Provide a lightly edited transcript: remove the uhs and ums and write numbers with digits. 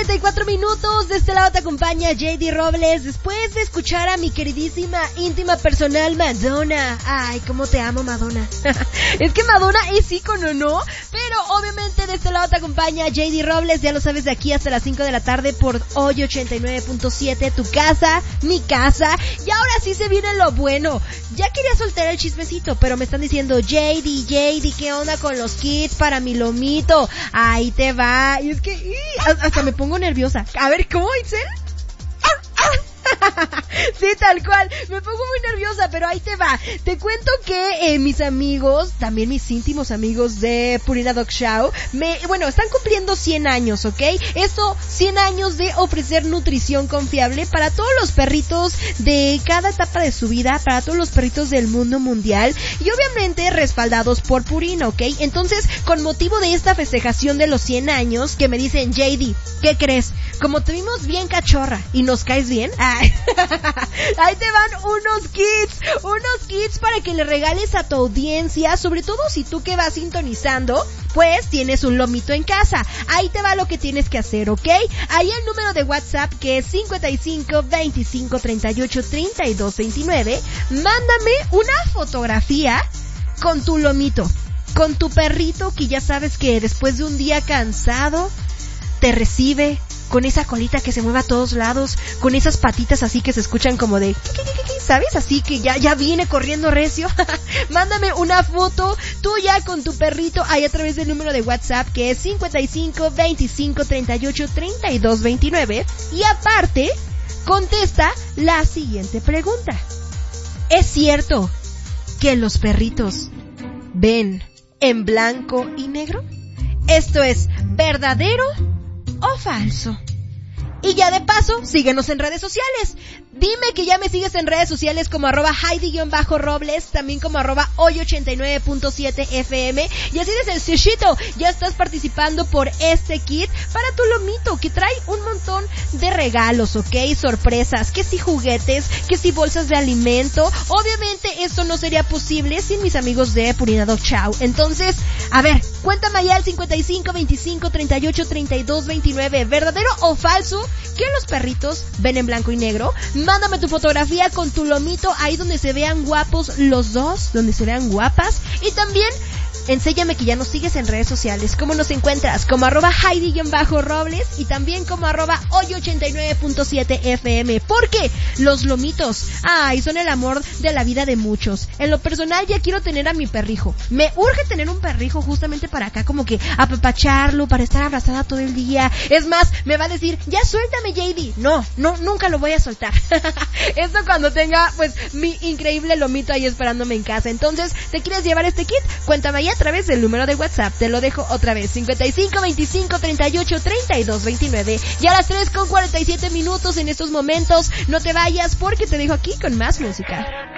8:34. De este lado te acompaña JD Robles. Después de escuchar a mi queridísima, íntima personal Madonna. Ay, cómo te amo, Madonna. Es que Madonna es ícono, ¿no? Pero obviamente de este lado te acompaña JD Robles. Ya lo sabes, de aquí hasta las 5 de la tarde por hoy 89.7. Tu casa, mi casa. Y ahora sí se viene lo bueno. Ya quería soltar el chismecito, pero me están diciendo, JD, ¿qué onda con los kits para mi lomito? Ahí te va. Y es que hasta me pongo nerviosa. A ver, ¿cómo, Itzel? Sí, tal cual, me pongo muy nerviosa, pero ahí te va. Te cuento que mis amigos, también mis íntimos amigos de Purina Dog Show, están cumpliendo 100 años, ¿ok? Esto, 100 años de ofrecer nutrición confiable para todos los perritos de cada etapa de su vida, para todos los perritos del mundo mundial, y obviamente respaldados por Purina, ¿ok? Entonces, con motivo de esta festejación de los 100 años, que me dicen, JD, ¿qué crees? Como te vimos bien cachorra y nos caes bien, ahí te van unos kits para que le regales a tu audiencia, sobre todo si tú que vas sintonizando, pues tienes un lomito en casa. Ahí te va lo que tienes que hacer, ¿ok? Ahí el número de WhatsApp, que es 55 25 38 32 29, mándame una fotografía con tu lomito, con tu perrito que ya sabes que después de un día cansado te recibe con esa colita que se mueve a todos lados, con esas patitas así que se escuchan como de, ¿sabes? Así que ya viene corriendo recio. Mándame una foto tuya con tu perrito ahí a través del número de WhatsApp, que es 55 25 38 32 29, y aparte contesta la siguiente pregunta: ¿es cierto que los perritos ven en blanco y negro? Esto es verdadero o falso. Y ya de paso, síguenos en redes sociales. Dime que ya me sigues en redes sociales como @Heidi_Robles, también como @hoy89.7 FM. Y así de sencillito, ya estás participando por este kit para tu lomito, que trae un montón de regalos, ¿ok? Sorpresas, que si juguetes, que si bolsas de alimento. Obviamente esto no sería posible sin mis amigos de Purina Dog Show. Entonces, a ver, cuéntame allá al 55 25 38 32 29, ¿verdadero o falso que los perritos ven en blanco y negro? Mándame tu fotografía con tu lomito ahí donde se vean guapos los dos, donde se vean guapas, y también enséñame que ya nos sigues en redes sociales. ¿Cómo nos encuentras? Como @Heidi_Robles y también como @hoy89.7 FM. Porque los lomitos, son el amor de la vida de muchos. En lo personal ya quiero tener a mi perrijo. Me urge tener un perrijo justamente para acá, como que apapacharlo, para estar abrazada todo el día. Es más, me va a decir, ya suéltame, JD. No, nunca lo voy a soltar. Esto cuando tenga, pues, mi increíble lomito ahí esperándome en casa. Entonces, ¿te quieres llevar este kit? Cuéntame ya a través del número de WhatsApp. Te lo dejo otra vez: 55 25 38 32 29. Ya a las 3:47 en estos momentos. No te vayas porque te dejo aquí con más música.